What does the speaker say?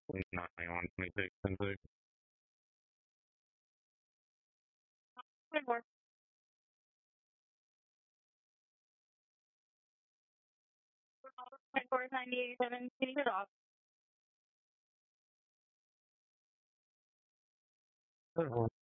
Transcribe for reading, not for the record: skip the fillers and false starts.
91, 26, 10, 24. 24, 9087, please get off. 6.